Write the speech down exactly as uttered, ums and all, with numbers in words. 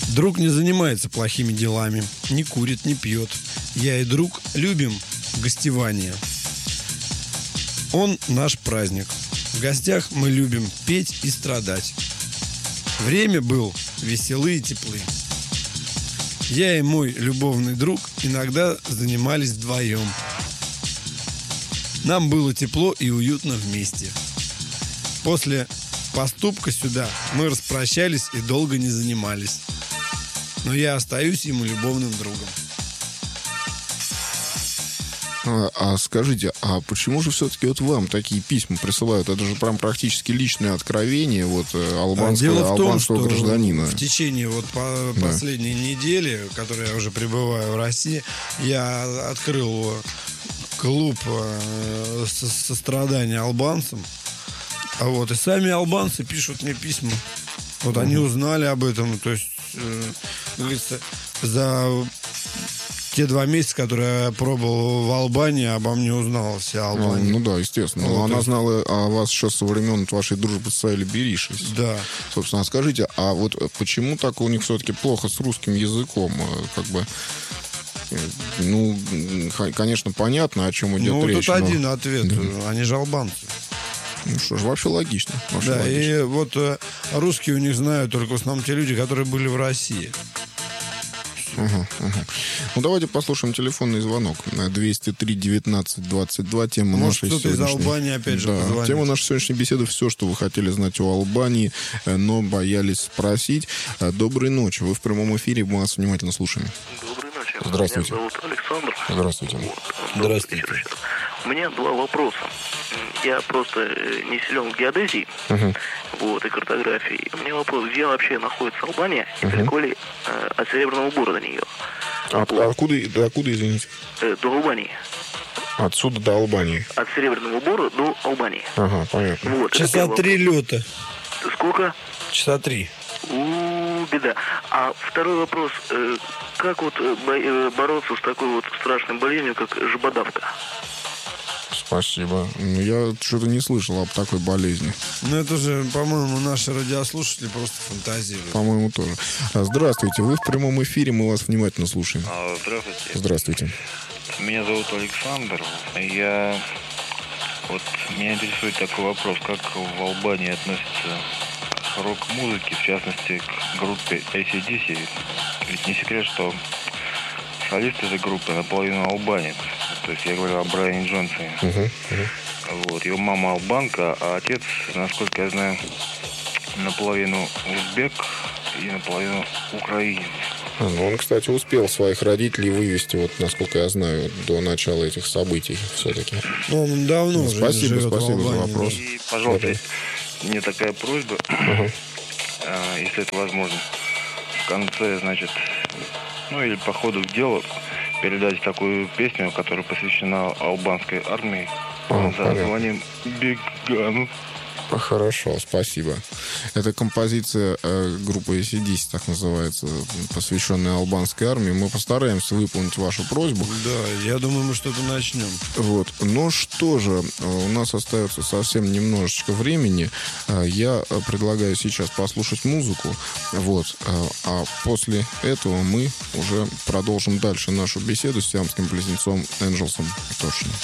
Друг не занимается плохими делами, не курит, не пьет. Я и друг любим гостевание. Он наш праздник. В гостях мы любим петь и страдать. Время был веселые и теплые. Я и мой любовный друг иногда занимались вдвоем. Нам было тепло и уютно вместе. После поступка сюда мы распрощались и долго не занимались. Но я остаюсь ему любовным другом. А, а скажите, а почему же все-таки вот вам такие письма присылают? Это же прям практически личное откровение вот албанского, Дело в том, албанского что гражданина. В течение вот по Да. последней недели, в которой я уже пребываю в России, я открыл клуб э, со- сострадания албанцам. А вот и сами албанцы пишут мне письма. Вот они узнали об этом. То есть, э, как говорится, за те два месяца, которые я пробовал в Албании, обо мне узнала вся Ну, Албания. ну да, естественно. Вот, Но она то есть- знала о вас еще со времен вашей дружбы с Айли Беришей. Да. Собственно, а скажите, а вот почему так у них все-таки плохо с русским языком? Э, Как бы, э, ну, х- конечно, понятно, о чем идет Ну, речь. тут но- один ответ. Они же албанцы. Ну что ж, вообще логично. Вообще Да, логично. и вот э, русские у них знают только в основном те люди, которые были в России. Ага, ага. Ну, давайте послушаем телефонный звонок. двести три девятнадцать двадцать два. Тема Может, нашей кто-то из сегодняшней... Албании опять же Да, позвонит. тема нашей сегодняшней беседы — все, что вы хотели знать о Албании, э, но боялись спросить. Э, Доброй ночи. Вы в прямом эфире, мы вас внимательно слушаем. Доброй ночи. Здравствуйте. Меня зовут Александр. Здравствуйте. Вот. Здравствуйте. Добрый вечер. У меня два вопроса. Я просто э, не силен в геодезии, Мгм. вот, и картографии. У меня вопрос, где вообще находится Албания, и далеко ли э, от Серебряного Бора до нее? А- откуда, да, откуда, извините? Э, до Албании. Отсюда до Албании. От Серебряного Бора до Албании. Ага, понятно. Вот, это Часа первый три лета. вопрос. Сколько? Часа три. У, беда. А второй вопрос, э, как вот э, бо- э, бороться с такой вот страшной болезнью, как жабодавка? Спасибо. Ну, я что-то не слышал об такой болезни. Ну, это же, по-моему, наши радиослушатели просто фантазируют. По-моему, тоже. А, Здравствуйте. Вы в прямом эфире, мы вас внимательно слушаем. А, Здравствуйте. Здравствуйте. Меня зовут Александр. Я вот меня интересует такой вопрос, как в Албании относятся к рок-музыке, в частности к группе эй си ди си. Ведь не секрет, что солист этой группы наполовину албанец. То есть я говорю о Брайане Джонсоне. Угу, угу. Вот. Его мама албанка, а отец, насколько я знаю, наполовину узбек и наполовину украинец. А, ну он, кстати, успел своих родителей вывести, вот, насколько я знаю, до начала этих событий все-таки. Ну, он давно уже Спасибо, живет спасибо в за Албании. вопрос. да. И, пожалуйста, Добрый. мне такая просьба, Ага. а, если это возможно, в конце, значит, ну или по ходу дела передать такую песню, которая посвящена албанской армии А, под понятно. названием «Биган». Хорошо, спасибо. Это композиция э, группы эй си ди си, так называется, посвященная албанской армии. Мы постараемся выполнить вашу просьбу. Да, я думаю, мы что-то начнем. Вот. Ну что же, э, у нас остается совсем немножечко времени. Э, Я э, предлагаю сейчас послушать музыку. Вот. Э, А после этого мы уже продолжим дальше нашу беседу с сиамским близнецом Энджелсом. Точно.